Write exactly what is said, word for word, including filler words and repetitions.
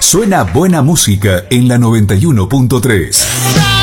Suena buena música en la noventa y uno punto tres.